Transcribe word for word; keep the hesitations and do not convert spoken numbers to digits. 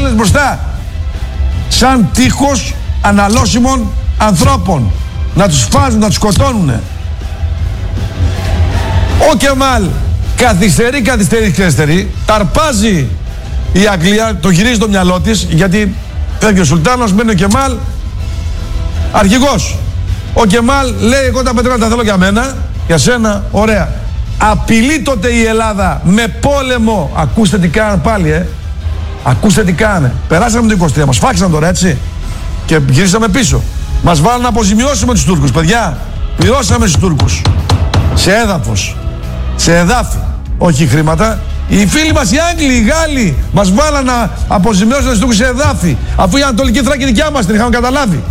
άλλες μπροστά. Σαν τείχος αναλώσιμων ανθρώπων. Να τους φάζουν, να τους σκοτώνουνε. Ο Κεμάλ καθυστερεί, καθυστερεί, καθυστερεί. Ταρπάζει η Αγγλία, το γυρίζει το μυαλό της, γιατί φεύγει ο Σουλτάνος, μένει ο Κεμάλ αρχηγός. Ο Κεμάλ λέει: εγώ τα πετρέλαια τα θέλω για μένα, για σένα, ωραία. Απειλεί τότε η Ελλάδα με πόλεμο. Ακούστε τι κάνανε πάλι, ε. Ακούστε τι κάνανε. Περάσαμε το είκοσι τρία, μας φάξαν τώρα, έτσι. Και γυρίσαμε πίσω. Μας βάλουν να αποζημιώσουμε τους Τούρκους, παιδιά. Πληρώσαμε στους Τούρκους. Σε έδαφος. Σε εδάφη. Όχι χρήματα. Οι φίλοι μας οι Άγγλοι, οι Γάλλοι μας βάλαν να αποζημιώσουν τους Τούρκους σε εδάφη. Αφού η Ανατολική Θράκη δικιά μας την είχαμε καταλάβει.